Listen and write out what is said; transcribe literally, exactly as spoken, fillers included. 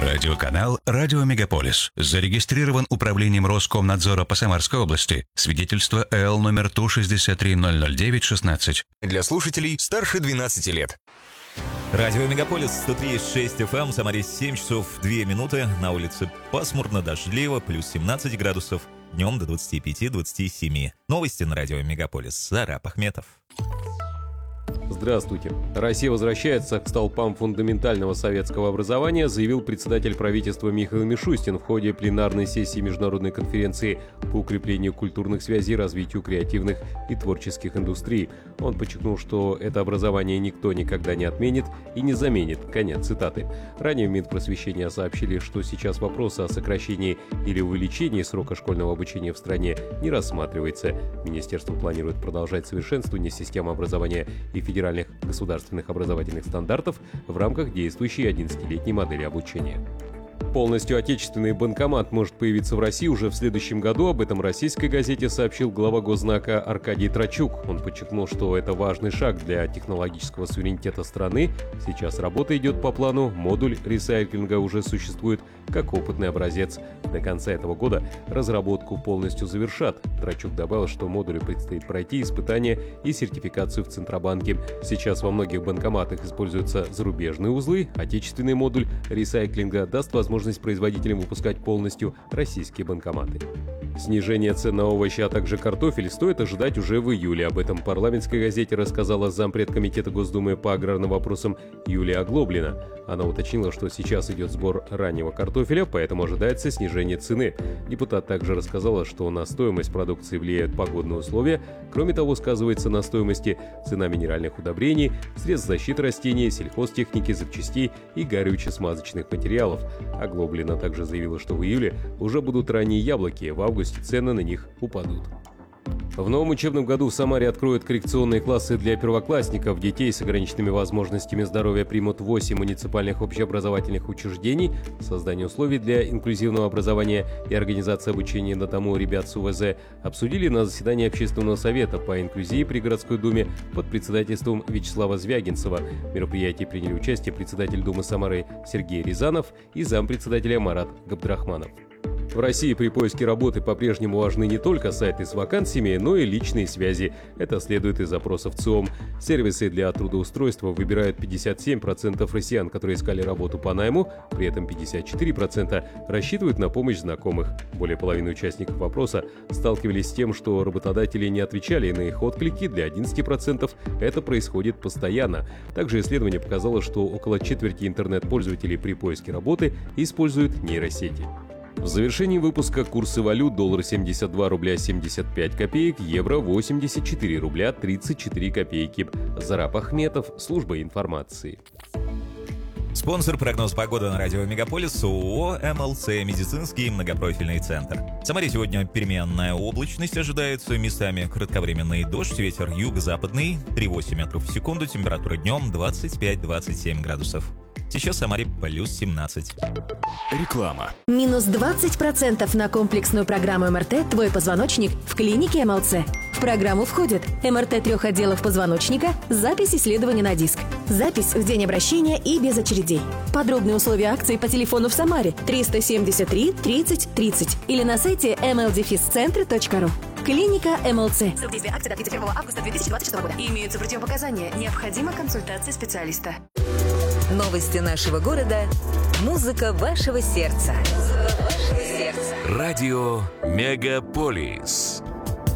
Радиоканал «Радио Мегаполис». Зарегистрирован управлением Роскомнадзора по Самарской области. Свидетельство эл номер Ту шестьдесят три ноль ноль девять шестнадцать. Для слушателей старше двенадцати лет. Радио Мегаполис сто три и шесть эф эм, Самаре семь часов две минуты, на улице пасмурно, дождливо, плюс семнадцать градусов, днем до двадцати пяти - двадцати семи. Новости на Радио Мегаполис. Зараб Ахметов. Здравствуйте. Россия возвращается к столпам фундаментального советского образования, заявил председатель правительства Михаил Мишустин в ходе пленарной сессии международной конференции по укреплению культурных связей и развитию креативных и творческих индустрий. Он подчеркнул, что это образование никто никогда не отменит и не заменит. Конец цитаты. Ранее в Минпросвещения сообщили, что сейчас вопрос о сокращении или увеличении срока школьного обучения в стране не рассматривается. Министерство планирует продолжать совершенствование системы образования и федеральных государственных образовательных стандартов в рамках действующей одиннадцатилетней модели обучения. Полностью отечественный банкомат может появиться в России уже в следующем году. Об этом российской газете сообщил глава Госзнака Аркадий Трачук. Он подчеркнул, что это важный шаг для технологического суверенитета страны. Сейчас работа идет по плану, модуль ресайклинга уже существует как опытный образец. До конца этого года разработку полностью завершат. Трачук добавил, что модулю предстоит пройти испытания и сертификацию в Центробанке. Сейчас во многих банкоматах используются зарубежные узлы. Отечественный модуль ресайклинга даст возможность производителям выпускать полностью российские банкоматы. Снижение цен на овощи, а также картофель стоит ожидать уже в июле. Об этом парламентской газете рассказала зампред комитета Госдумы по аграрным вопросам Юлия Оглоблина. Она уточнила, что сейчас идет сбор раннего картофеля, поэтому ожидается снижение цены. Депутат также рассказала, что на стоимость продукции влияют погодные условия. Кроме того, сказывается на стоимости цена минеральных удобрений, средств защиты растений, сельхозтехники, запчастей и горюче-смазочных материалов. Оглоблина также заявила, что в июле уже будут ранние яблоки, в августе цены на них упадут. В новом учебном году в Самаре откроют коррекционные классы для первоклассников. Детей с ограниченными возможностями здоровья примут восемь муниципальных общеобразовательных учреждений. Создание условий для инклюзивного образования и организации обучения на дому ребят с У В З обсудили на заседании Общественного совета по инклюзии при городской думе под председательством Вячеслава Звягинцева. В мероприятии приняли участие председатель Думы Самары Сергей Рязанов и зампредседателя Марат Габдрахманов. В России при поиске работы по-прежнему важны не только сайты с вакансиями, но и личные связи. Это следует из запросов ЦИОМ. Сервисы для трудоустройства выбирают пятьдесят семь процентов россиян, которые искали работу по найму, при этом пятьдесят четыре процента рассчитывают на помощь знакомых. Более половины участников опроса сталкивались с тем, что работодатели не отвечали на их отклики. Для одиннадцати процентов это происходит постоянно. Также исследование показало, что около четверти интернет-пользователей при поиске работы используют нейросети. В завершении выпуска курсы валют: доллар семьдесят два рубля семьдесят пять копеек, евро восемьдесят четыре рубля тридцать четыре копейки. Зараб Ахметов, служба информации. Спонсор прогноз погоды на Радио Мегаполис ООО эм эл цэ «Медицинский многопрофильный центр». В Самаре сегодня переменная облачность ожидается, местами кратковременный дождь, ветер юго-западный, три целых восемь метров в секунду, температура днем двадцать пять - двадцать семь градусов. Сейчас в Самаре плюс семнадцать. Реклама. Минус двадцать процентов на комплексную программу эм эр тэ «Твой позвоночник» в клинике эм эл цэ. В программу входит эм эр тэ трех отделов позвоночника, запись исследования на диск, запись в день обращения и без очередей. Подробные условия акции по телефону в Самаре триста семьдесят три тридцать тридцать или на сайте эм эл дефис центр точка ру. Клиника эм эл цэ. Срок действия акции до тридцать первого августа две тысячи двадцать шестого года. Имеются противопоказания. Необходима консультация специалиста. Новости нашего города. Музыка вашего сердца. Музыка вашего сердца. Радио Мегаполис.